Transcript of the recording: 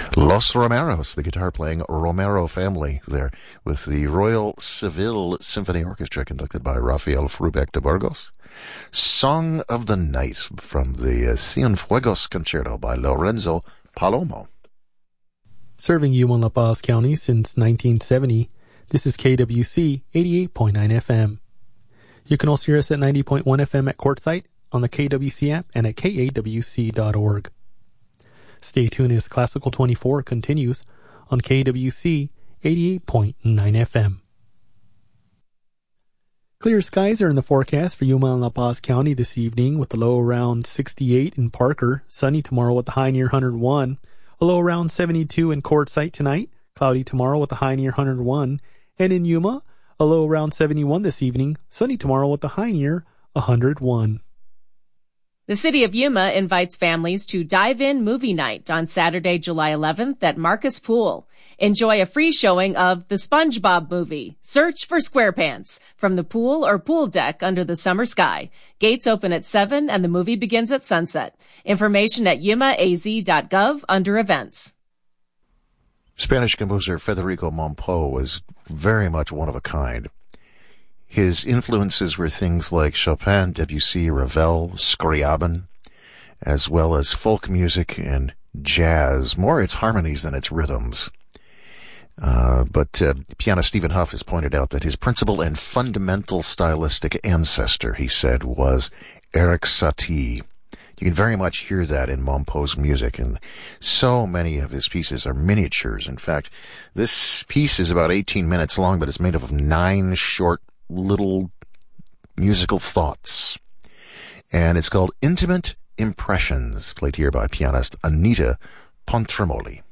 Los Romeros, the guitar-playing Romero family there, with the Royal Seville Symphony Orchestra conducted by Rafael Frubeck de Burgos. Song of the Night from the Cienfuegos Concerto by Lorenzo Palomo. Serving Yuma and La Paz County since 1970, this is KWC 88.9 FM. You can also hear us at 90.1 FM at Quartzsite, on the KWC app, and at kawc.org. Stay tuned as Classical 24 continues on KWC 88.9 FM. Clear skies are in the forecast for Yuma and La Paz County this evening, with the low around 68 in Parker, sunny tomorrow with the high near 101, a low around 72 in Quartzsite tonight, cloudy tomorrow with the high near 101, and in Yuma, a low around 71 this evening, sunny tomorrow with the high near 101. The City of Yuma invites families to Dive-In Movie Night on Saturday, July 11th at Marcus Pool. Enjoy a free showing of The SpongeBob Movie, Search for SquarePants, from the pool or pool deck under the summer sky. Gates open at 7 and the movie begins at sunset. Information at yumaaz.gov under events. Spanish composer Federico Mompou was very much one of a kind. His influences were things like Chopin, Debussy, Ravel, Scriabin, as well as folk music and jazz, more its harmonies than its rhythms. But pianist Stephen Huff has pointed out that his principal and fundamental stylistic ancestor, he said, was Erik Satie. You can very much hear that in Mompou's music, and so many of his pieces are miniatures. In fact, this piece is about 18 minutes long, but it's made up of 9 short little musical thoughts. And it's called Intimate Impressions, played here by pianist Anita Pontremoli.